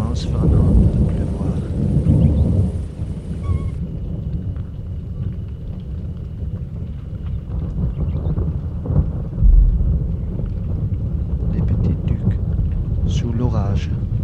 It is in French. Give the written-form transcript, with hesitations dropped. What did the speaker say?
commence vraiment à pleuvoir. Les petits ducs sous l'orage.